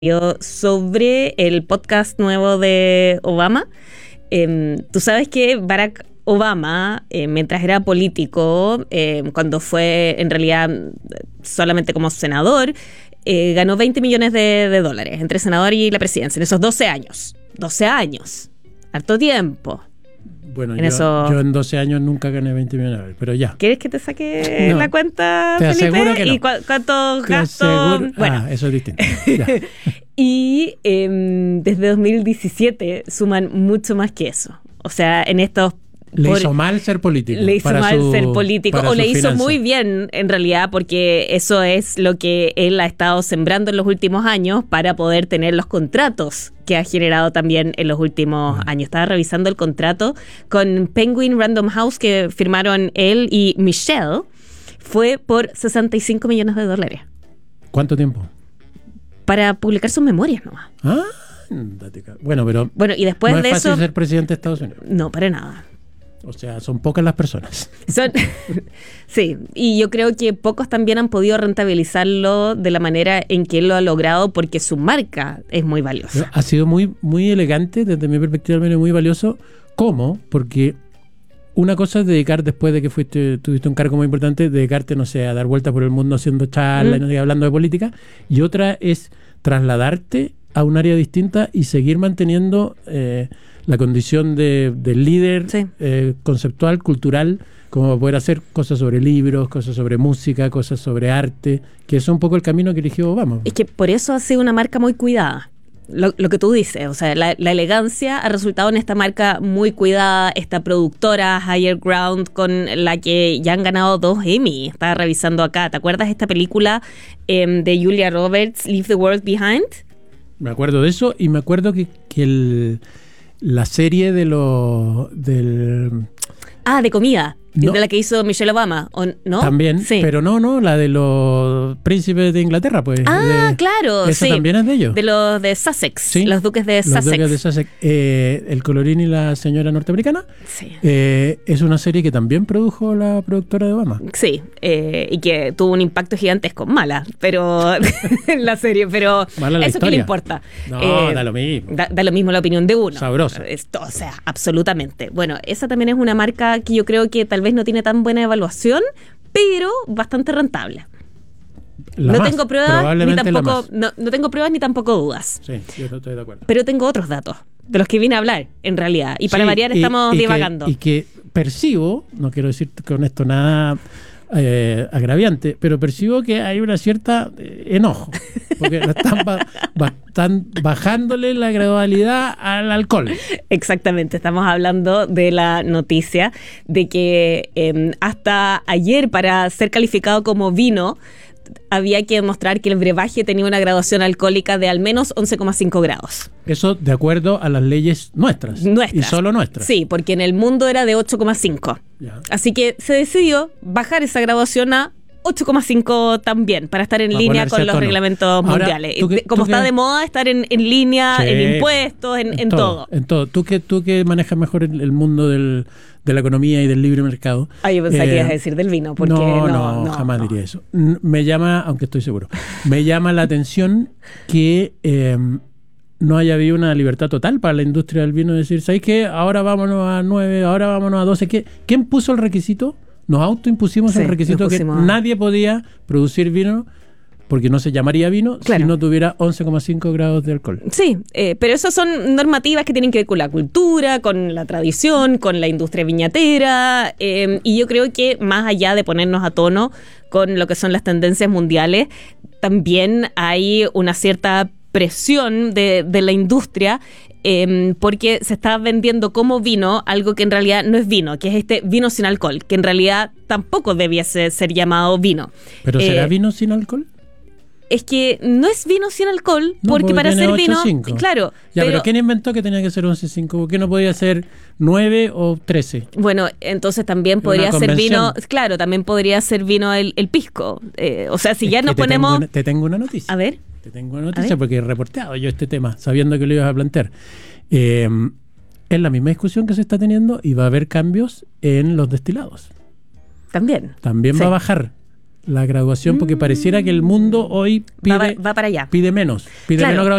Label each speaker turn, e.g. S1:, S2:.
S1: Sobre el podcast nuevo de Obama. Tú sabes que Barack Obama, mientras era político, cuando fue en realidad solamente como senador, ganó $20 millones de dólares entre senador y la presidencia en esos 12 años. 12 años. Harto tiempo.
S2: Bueno, yo en 12 años nunca gané 20 millones de dólares, pero ya.
S1: ¿Quieres que te saque la cuenta,
S2: te
S1: Felipe?
S2: Aseguro que no.
S1: ¿Y cuántos gastos?
S2: Bueno. Eso es distinto. Ya.
S1: Y desde 2017 suman mucho más que eso. O sea, en estos...
S2: hizo mal ser político.
S1: Le hizo mal ser político, o le hizo muy bien, en realidad, porque eso es lo que él ha estado sembrando en los últimos años para poder tener los contratos que ha generado también en los últimos años. Estaba revisando el contrato con Penguin Random House que firmaron él y Michelle. Fue por $65 millones de dólares.
S2: ¿Cuánto tiempo?
S1: Para publicar sus memorias nomás.
S2: Bueno, pero
S1: y después
S2: no
S1: de
S2: es fácil
S1: eso,
S2: ser presidente de Estados Unidos.
S1: No, para nada.
S2: O sea, son pocas las personas.
S1: Sí, y yo creo que pocos también han podido rentabilizarlo de la manera en que él lo ha logrado, porque su marca es muy valiosa.
S2: Ha sido muy, muy elegante, desde mi perspectiva al menos muy valioso. ¿Cómo? Porque una cosa es dedicar, después de que tuviste un cargo muy importante, dedicarte, no sé, a dar vueltas por el mundo haciendo charlas, no sé, hablando de política, y otra es trasladarte a un área distinta y seguir manteniendo la condición de líder conceptual, cultural, como poder hacer cosas sobre libros, cosas sobre música, cosas sobre arte, que es un poco el camino que eligió Obama.
S1: Es que por eso ha sido una marca muy cuidada. Lo que tú dices, o sea, la elegancia ha resultado en esta marca muy cuidada, esta productora Higher Ground, con la que ya han ganado 2 Emmy. Estaba revisando acá, ¿te acuerdas de esta película de Julia Roberts, Leave the World Behind?
S2: Me acuerdo de eso, y me acuerdo que la serie de
S1: comida,
S2: no,
S1: de la que hizo Michelle Obama, ¿no?
S2: También,
S1: sí.
S2: Pero no, la de los príncipes de Inglaterra, pues.
S1: Claro,
S2: esa también es de ellos.
S1: De los de Sussex,
S2: sí,
S1: los duques de Sussex.
S2: Los duques de Sussex. El colorín y la señora norteamericana.
S1: Sí.
S2: Es una serie que también produjo la productora de Obama.
S1: Sí, y que tuvo un impacto gigantesco. Mala, pero la serie, pero
S2: mala la
S1: eso
S2: historia.
S1: ¿Qué le importa?
S2: No, da lo mismo.
S1: Da lo mismo la opinión de uno.
S2: Sabroso.
S1: O sea, absolutamente. Bueno, esa también es una marca que yo creo que tal vez no tiene tan buena evaluación, pero bastante rentable. No tengo pruebas ni tampoco dudas.
S2: Sí, yo estoy de acuerdo.
S1: Pero tengo otros datos de los que vine a hablar, en realidad. Y para variar estamos divagando.
S2: Y que percibo, no quiero decir con esto nada agraviante, pero percibo que hay una cierta enojo, porque están bajándole la gradualidad al alcohol.
S1: Exactamente, estamos hablando de la noticia de que hasta ayer, para ser calificado como vino, había que demostrar que el brebaje tenía una graduación alcohólica de al menos 11,5 grados.
S2: Eso de acuerdo a las leyes nuestras. Y solo nuestras.
S1: Sí, porque en el mundo era de 8,5. Así que se decidió bajar esa graduación a 8,5 también, para estar en línea con los reglamentos mundiales. Como está de moda estar en línea, en impuestos, en todo.
S2: En todo. Tú que manejas mejor el mundo de la economía y del libre mercado.
S1: Yo pensaba que ibas a decir del vino, porque
S2: no, jamás diría eso. Me llama, aunque estoy seguro, me llama la atención que no haya habido una libertad total para la industria del vino, decir, ¿sabes qué? Ahora vámonos a 9, ahora vámonos a 12. ¿Quién puso el requisito? Nos autoimpusimos el requisito que nadie podía producir vino, porque no se llamaría vino, si no tuviera 11,5 grados de alcohol. Sí,
S1: pero esas son normativas que tienen que ver con la cultura, con la tradición, con la industria viñatera, y yo creo que más allá de ponernos a tono con lo que son las tendencias mundiales, también hay una cierta presión de la industria, porque se está vendiendo como vino algo que en realidad no es vino, que es este vino sin alcohol, que en realidad tampoco debiese ser llamado vino.
S2: ¿Pero será vino sin alcohol?
S1: Es que no es vino sin alcohol, porque para ser vino...
S2: 8,5.
S1: Claro.
S2: Pero ¿quién inventó que tenía que ser 11,5? ¿Por qué no podía ser 9 o 13?
S1: Bueno, entonces también podría ser vino... Claro, también podría ser vino el pisco. O sea, si ya nos ponemos...
S2: Te tengo una noticia.
S1: A ver.
S2: Te tengo una noticia porque he reporteado yo este tema, sabiendo que lo ibas a plantear. Es la misma discusión que se está teniendo y va a haber cambios en los destilados.
S1: También
S2: va a bajar la graduación, porque pareciera que el mundo hoy
S1: va para allá.
S2: pide menos
S1: Claro.
S2: graduación.